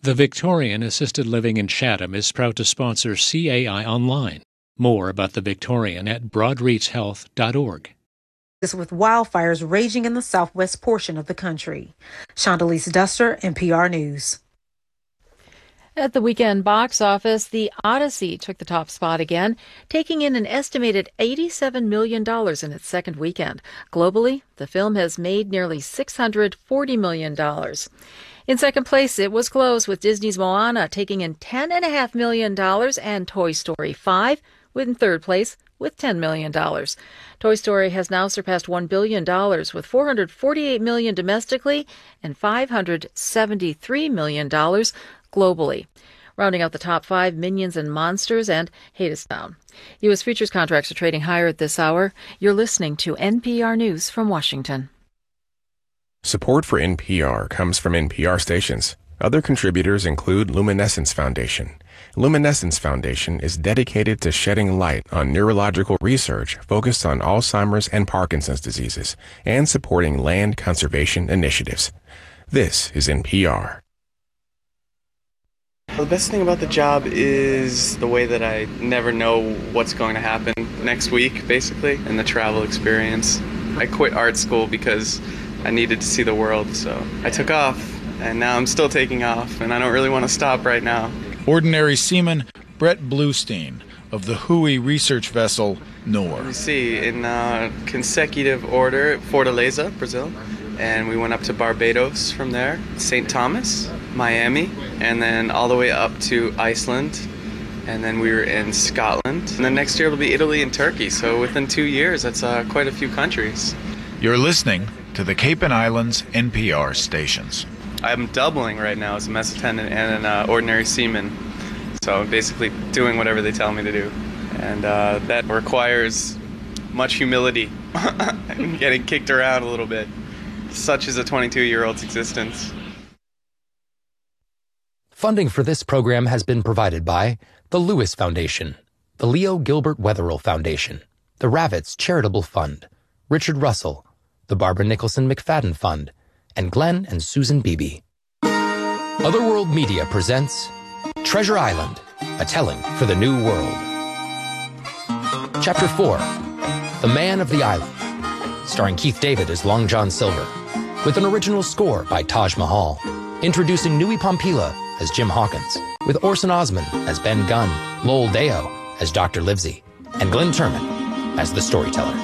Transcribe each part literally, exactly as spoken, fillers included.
The Victorian Assisted Living in Chatham is proud to sponsor C A I Online. More about the Victorian at broadreach health dot org. With wildfires raging in the southwest portion of the country. Shondalise Duster, N P R News. At the weekend box office, The Odyssey took the top spot again, taking in an estimated eighty-seven million dollars in its second weekend. Globally, the film has made nearly six hundred forty million dollars. In second place, it was close, with Disney's Moana taking in ten point five million dollars and Toy Story five in third place with ten million dollars. Toy Story has now surpassed one billion dollars with four hundred forty-eight million dollars domestically and five hundred seventy-three million dollars globally. Rounding out the top five, Minions and Monsters and Hadestown. U S futures contracts are trading higher at this hour. You're listening to N P R News from Washington. Support for N P R comes from N P R stations. Other contributors include Luminescence Foundation. Luminescence Foundation is dedicated to shedding light on neurological research focused on Alzheimer's and Parkinson's diseases and supporting land conservation initiatives. This is N P R. The best thing about the job is the way that I never know what's going to happen next week, basically, and the travel experience. I quit art school because I needed to see the world, so I took off, and now I'm still taking off, and I don't really want to stop right now. Ordinary Seaman Brett Bluestein of the H U I research vessel Noor. You see, in uh, consecutive order, Fortaleza, Brazil, and we went up to Barbados from there, Saint Thomas, Miami, and then all the way up to Iceland, and then we were in Scotland. And then next year it'll be Italy and Turkey, so within two years, that's uh, quite a few countries. You're listening to the Cape and Islands N P R stations. I'm doubling right now as a mess attendant and an uh, ordinary seaman, so I'm basically doing whatever they tell me to do. And uh, that requires much humility and getting kicked around a little bit. Such is a twenty-two-year-old's existence. Funding for this program has been provided by the Lewis Foundation, the Leo Gilbert Wetherill Foundation, the Ravitz Charitable Fund, Richard Russell, the Barbara Nicholson McFadden Fund, and Glenn and Susan Beebe. Otherworld Media presents Treasure Island, a telling for the new world. Chapter four, The Man of the Island, starring Keith David as Long John Silver, with an original score by Taj Mahal, introducing Nui Pompila as Jim Hawkins, with Orson Osman as Ben Gunn, Lowell Deo as Doctor Livesey, and Glenn Turman as the storyteller.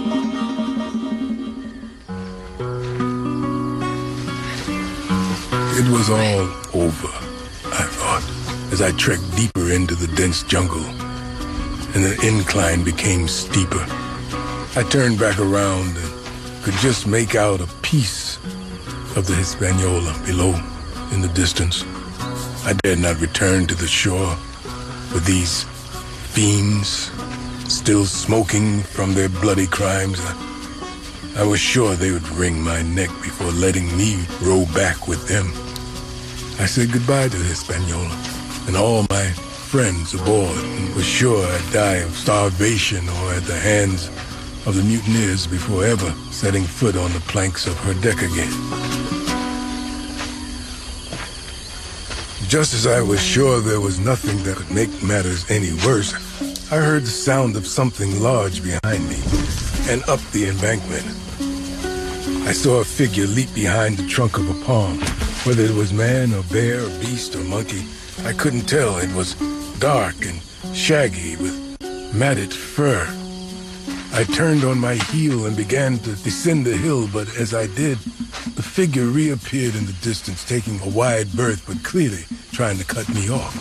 It was all over, I thought, as I trekked deeper into the dense jungle, and the incline became steeper. I turned back around and could just make out a piece of the Hispaniola below in the distance. I dared not return to the shore with these fiends still smoking from their bloody crimes. I, I was sure they would wring my neck before letting me row back with them. I said goodbye to Hispaniola and all my friends aboard and was sure I'd die of starvation or at the hands of the mutineers before ever setting foot on the planks of her deck again. Just as I was sure there was nothing that could make matters any worse, I heard the sound of something large behind me and up the embankment. I saw a figure leap behind the trunk of a palm. Whether it was man or bear or beast or monkey, I couldn't tell. It was dark and shaggy with matted fur. I turned on my heel and began to descend the hill, but as I did, the figure reappeared in the distance, taking a wide berth, but clearly trying to cut me off.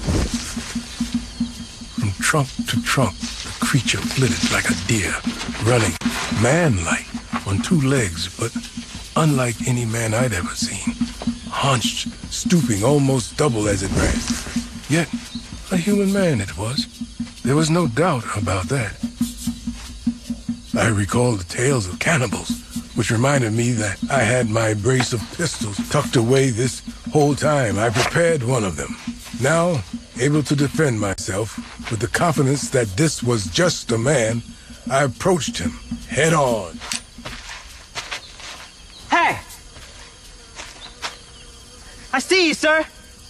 From trunk to trunk, the creature flitted like a deer, running man-like on two legs, but unlike any man I'd ever seen. Hunched, stooping almost double as it ran. Yet, a human man it was. There was no doubt about that. I recalled the tales of cannibals, which reminded me that I had my brace of pistols tucked away this whole time. I prepared one of them. Now, able to defend myself, with the confidence that this was just a man, I approached him head on. Hey! I see you, sir!